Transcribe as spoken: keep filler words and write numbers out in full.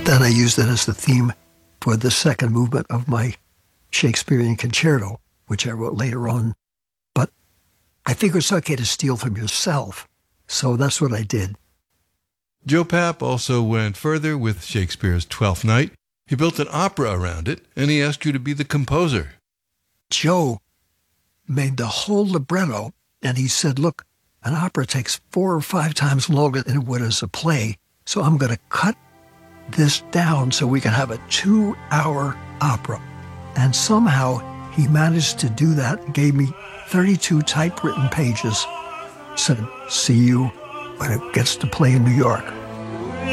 then I used it as the theme for the second movement of my Shakespearean concerto, which I wrote later on. But I figure it's okay to steal from yourself, so that's what I did. Joe Papp also went further with Shakespeare's Twelfth Night. He built an opera around it, and he asked you to be the composer. Joe made the whole libretto, and he said, look, an opera takes four or five times longer than it would as a play, so I'm going to cut this down so we can have a two-hour opera. And somehow he managed to do that and gave me thirty-two typewritten pages. Said, see you when it gets to play in New York.